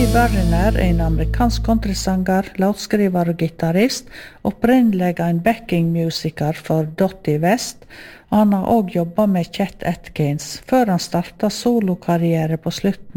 Steve Barriner er en amerikansk countrysanger, låtskriver og gitarrist, opprinnelig en backing-musiker for Dottie West. Han har også jobbet med Chet Atkins, før han startet solokarriere på slutten